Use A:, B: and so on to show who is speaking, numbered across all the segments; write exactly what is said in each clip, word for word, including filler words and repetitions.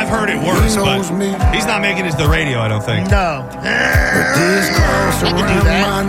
A: I've heard it worse, but he's not making it to the radio, I don't think.
B: No. I can do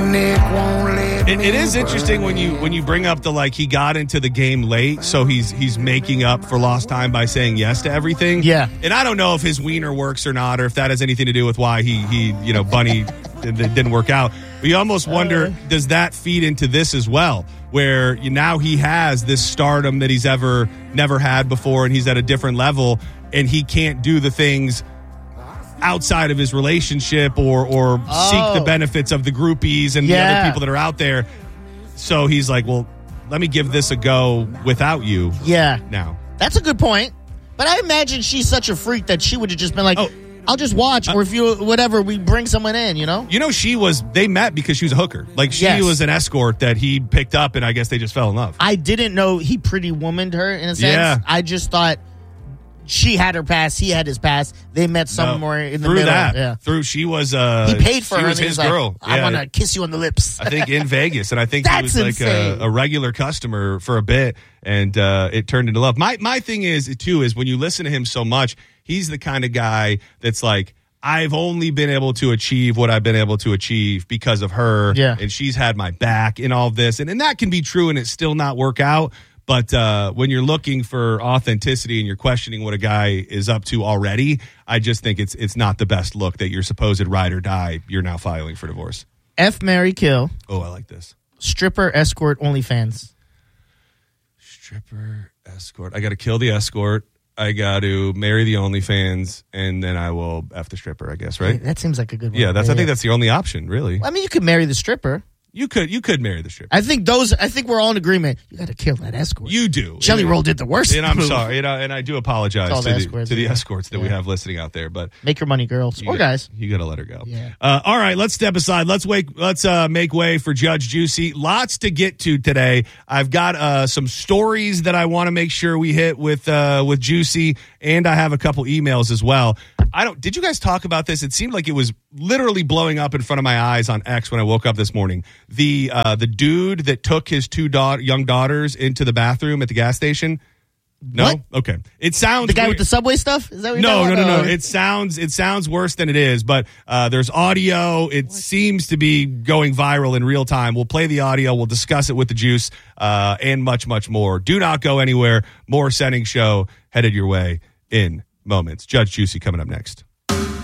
B: that.
A: It, it is interesting when you when you bring up the, like, he got into the game late, so he's he's making up for lost time by saying yes to everything.
B: Yeah.
A: And I don't know if his wiener works or not, or if that has anything to do with why he, he you know, Bunny it didn't work out. But you almost wonder, uh, does that feed into this as well? Where you, now he has this stardom that he's ever never had before, and he's at a different level, and he can't do the things outside of his relationship or or oh. seek the benefits of the groupies and yeah. the other people that are out there. So he's like, well, let me give this a go without you.
B: Yeah.
A: Now.
B: That's a good point. But I imagine she's such a freak that she would have just been like, oh. I'll just watch, or if you, whatever, we bring someone in, you know?
A: You know, she was, they met because she was a hooker. Like, she
B: yes.
A: was an escort that he picked up, and I guess they just fell in love.
B: I didn't know he pretty womaned her, in a sense.
A: Yeah.
B: I just thought she had her past, he had his past. They met somewhere no, in the
A: through
B: middle.
A: That,
B: yeah.
A: Through, she was, uh,
B: he paid for
A: she
B: her.
A: was his
B: like,
A: girl.
B: I
A: yeah.
B: want to kiss you on the lips.
A: I think in Vegas, and I think he was like a, a regular customer for a bit, and uh, it turned into love. My, my thing is, too, is when you listen to him so much, he's the kind of guy that's like, I've only been able to achieve what I've been able to achieve because of her.
B: Yeah.
A: And she's had my back in all of this. And, and that can be true and it still not work out. But uh, when you're looking for authenticity and you're questioning what a guy is up to already, I just think it's it's not the best look that your supposed ride or die, you're now filing for divorce.
B: F, marry, kill.
A: Oh, I like this.
B: Stripper, escort, OnlyFans.
A: Stripper, escort. I got to kill the escort. I got to marry the OnlyFans, and then I will F the stripper, I guess, right?
B: That seems like a good one.
A: Yeah, that's. Yeah, I think that's the only option, really.
B: I mean, you could marry the stripper.
A: You could you could marry the stripper.
B: I think those. I think we're all in agreement. You got to kill that escort.
A: You do.
B: Jelly Roll did the worst.
A: And I'm
B: move.
A: sorry, and I, and I do apologize to the,
B: escorts,
A: to the
B: yeah.
A: escorts that
B: yeah.
A: we have listening out there. But
B: make your money, girls or
A: got,
B: guys.
A: You got to let her go.
B: Yeah.
A: Uh, all right, let's step aside. Let's wake. Let's uh, make way for Judge Juicy. Lots to get to today. I've got uh, some stories that I want to make sure we hit with uh, with Juicy, and I have a couple emails as well. I don't. Did you guys talk about this? It seemed like it was literally blowing up in front of my eyes on X when I woke up this morning. The uh, the dude that took his two da- young daughters into the bathroom at the gas station. No,
B: what?
A: Okay. It sounds
B: the guy
A: weird.
B: with the subway stuff. Is that what
A: no,
B: you're
A: no, no,
B: about?
A: no. It sounds it sounds worse than it is. But uh, there's audio. It what? seems to be going viral in real time. We'll play the audio. We'll discuss it with the Juice uh, and much, much more. Do not go anywhere. More Setting Show headed your way in moments. Judge Juicy coming up next.